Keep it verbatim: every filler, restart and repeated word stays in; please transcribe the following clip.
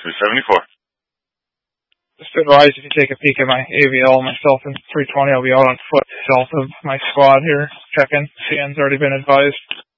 two seventy-four. Just advise if you take a peek at my A V L, myself in three twenty, I'll be out on foot south of my squad here, checking. C N's already been advised.